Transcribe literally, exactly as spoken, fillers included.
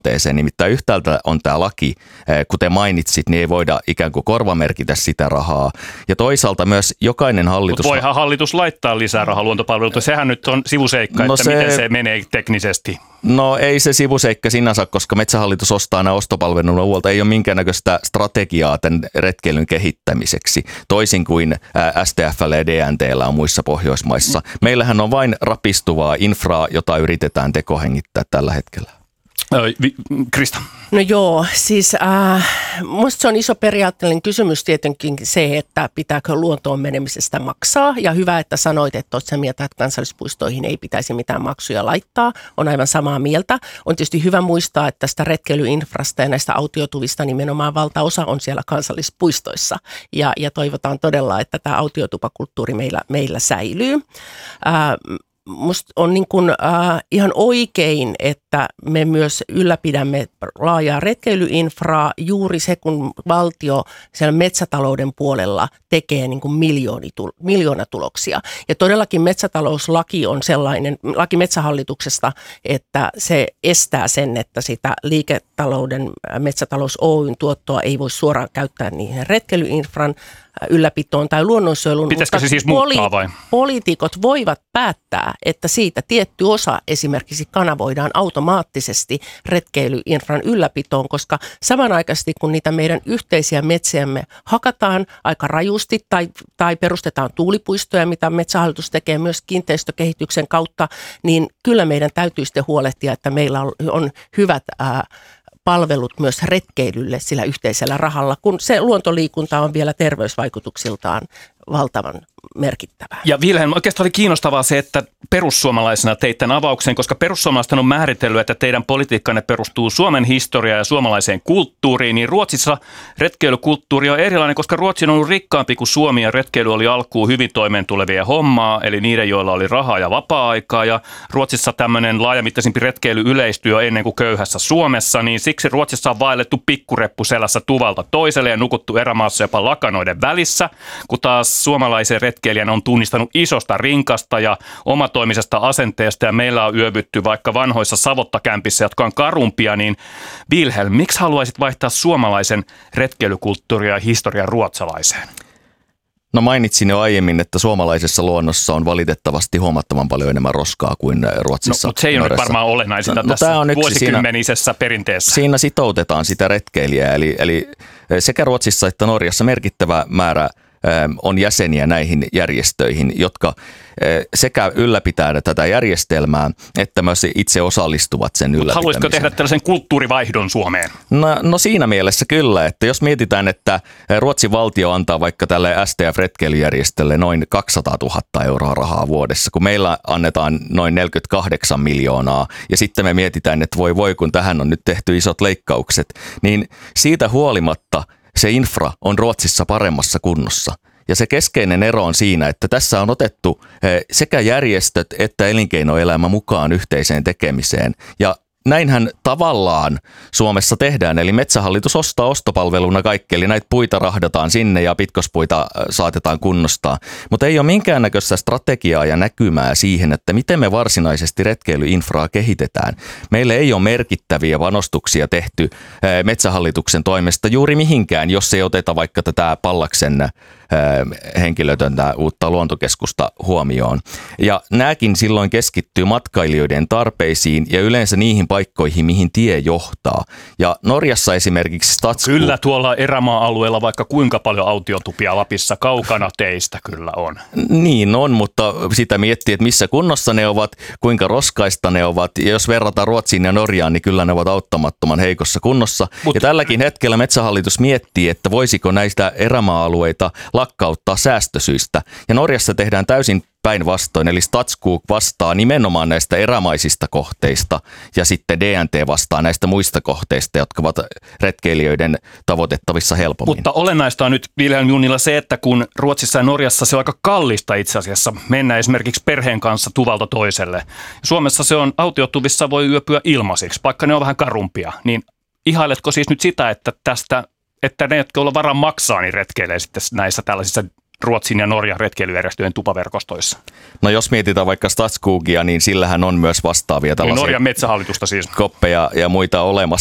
tavoitteeseen. Nimittäin yhtäältä on tämä laki, kuten mainitsit, niin ei voida ikään kuin korvamerkitä sitä rahaa. Ja toisaalta myös jokainen hallitus... Mutta voihan hallitus laittaa lisää rahaa luontopalveluilta. Sehän nyt on sivuseikka, no että se... miten se menee teknisesti. No ei se sivuseikka sinänsä, koska Metsähallitus ostaa nämä ostopalveluja muualta. Ei ole minkäännäköistä strategiaa tämän retkeilyn kehittämiseksi, toisin kuin S T F:llä ja D N T:llä on muissa Pohjoismaissa. Meillähän on vain rapistuvaa infraa, jota yritetään tekohengittää tällä hetkellä. Krista. No joo, siis äh, minusta se on iso periaatteellinen kysymys tietenkin se, että pitääkö luontoon menemisestä maksaa. Ja hyvä, että sanoit, että olet mieltä, että kansallispuistoihin ei pitäisi mitään maksuja laittaa. On aivan samaa mieltä. On tietysti hyvä muistaa, että tästä retkeilyinfrasta ja näistä autiotuvista nimenomaan valtaosa on siellä kansallispuistoissa. Ja, ja toivotaan todella, että tämä autiotupakulttuuri meillä, meillä säilyy. Äh, Musta on niin kuin, äh, ihan oikein, että me myös ylläpidämme laajaa retkeilyinfraa juuri se, kun valtio siellä metsätalouden puolella tekee niin kuin miljoonatuloksia. Ja todellakin metsätalouslaki on sellainen, laki Metsähallituksesta, että se estää sen, että sitä liiketalouden Metsätalous Oyn tuottoa ei voi suoraan käyttää niihin retkeilyinfran ylläpitoon tai luonnonsuojeluun. Pitäisikö se siis muuttaa vai? Poliitikot voivat päättää, että siitä tietty osa esimerkiksi kanavoidaan automaattisesti retkeilyinfran ylläpitoon, koska samanaikaisesti kun niitä meidän yhteisiä metsiämme hakataan aika rajusti tai, tai perustetaan tuulipuistoja, mitä Metsähallitus tekee myös kiinteistökehityksen kautta, niin kyllä meidän täytyy sitten huolehtia, että meillä on, on hyvät ää, palvelut myös retkeilylle sillä yhteisellä rahalla, kun se luontoliikunta on vielä terveysvaikutuksiltaan valtavan merkittävää. Ja Vilhelm, oikeastaan oli kiinnostavaa se, että perussuomalaisena teit tämän avauksen, koska perussuomalaiset on määritellyt, että teidän politiikkanne perustuu Suomen historiaan ja suomalaiseen kulttuuriin, niin Ruotsissa retkeilykulttuuri on erilainen, koska Ruotsi on ollut rikkaampi kuin Suomi ja retkeily oli alkuun hyvin toimeentulevia hommaa, eli niiden, joilla oli rahaa ja vapaa-aikaa, ja Ruotsissa tämmöinen laajamittaisempi retkeily yleistyi jo ennen kuin köyhässä Suomessa, niin siksi Ruotsissa on vaellettu pikkureppu selässä tuvalta toiselle ja nukuttu erämaassa jopa lakanoiden välissä, kun taas suomalaisen retkeilijän on tunnistanut isosta rinkasta ja omatoimisesta asenteesta ja meillä on yövytty vaikka vanhoissa savottakämpissä, jotka on karumpia, niin Vilhelm, miksi haluaisit vaihtaa suomalaisen retkeilykulttuuria ja historian ruotsalaiseen? No mainitsin jo aiemmin, että suomalaisessa luonnossa on valitettavasti huomattavan paljon enemmän roskaa kuin Ruotsissa. No, mutta se ei ole nyt varmaan olennaisinta no, tässä no, vuosikymmenisessä siinä, perinteessä. Siinä sitoutetaan sitä retkeilijää, eli, eli sekä Ruotsissa että Norjassa merkittävä määrä on jäseniä näihin järjestöihin, jotka sekä ylläpitää tätä järjestelmää, että myös itse osallistuvat sen ylläpitämiseen. Haluaisitko tehdä tällaisen kulttuurivaihdon Suomeen? No, no siinä mielessä kyllä, että jos mietitään, että Ruotsin valtio antaa vaikka tälle S T F-retkeilyjärjestölle noin kaksisataatuhatta euroa rahaa vuodessa, kun meillä annetaan noin neljäkymmentäkahdeksan miljoonaa, ja sitten me mietitään, että voi voi, kun tähän on nyt tehty isot leikkaukset, niin siitä huolimatta se infra on Ruotsissa paremmassa kunnossa. Ja se keskeinen ero on siinä, että tässä on otettu sekä järjestöt että elinkeinoelämä mukaan yhteiseen tekemiseen. Ja näinhän tavallaan Suomessa tehdään, eli Metsähallitus ostaa ostopalveluna kaikki, eli näitä puita rahdataan sinne ja pitkospuita saatetaan kunnostaa. Mutta ei ole minkäännäköistä strategiaa ja näkymää siihen, että miten me varsinaisesti retkeilyinfraa kehitetään. Meille ei ole merkittäviä panostuksia tehty Metsähallituksen toimesta juuri mihinkään, jos ei oteta vaikka tätä Pallaksen henkilötöntä uutta luontokeskusta huomioon. Ja nämäkin silloin keskittyy matkailijoiden tarpeisiin ja yleensä niihin paikkoihin, mihin tie johtaa. Ja Norjassa esimerkiksi Statsku... Kyllä tuolla erämaa-alueella vaikka kuinka paljon autiotupia Lapissa kaukana teistä kyllä on. Niin on, mutta sitä miettii, että missä kunnossa ne ovat, kuinka roskaista ne ovat. Ja jos verrataan Ruotsiin ja Norjaan, niin kyllä ne ovat auttamattoman heikossa kunnossa. Mut... Ja tälläkin hetkellä Metsähallitus miettii, että voisiko näistä erämaa-alueita lakkauttaa säästösyistä. Ja Norjassa tehdään täysin päinvastoin, eli Statskog vastaa nimenomaan näistä erämaisista kohteista ja sitten D N T vastaa näistä muista kohteista, jotka ovat retkeilijöiden tavoitettavissa helpommin. Mutta olennaista on nyt Vilhelm Junnila se, että kun Ruotsissa ja Norjassa se on aika kallista itse asiassa mennä esimerkiksi perheen kanssa tuvalta toiselle. Suomessa se on autiotuvissa voi yöpyä ilmaisiksi, vaikka ne on vähän karumpia. Niin ihailetko siis nyt sitä, että tästä, että ne, jotka on varaa maksaa, niin retkeilee sitten näissä tällaisissa Ruotsin ja Norjan retkeilyjärjestöjen tupaverkostoissa. No jos mietitään vaikka Statskogia, niin sillähän on myös vastaavia tällaisia Norjan metsähallitusta siis. koppeja ja muita olemassa.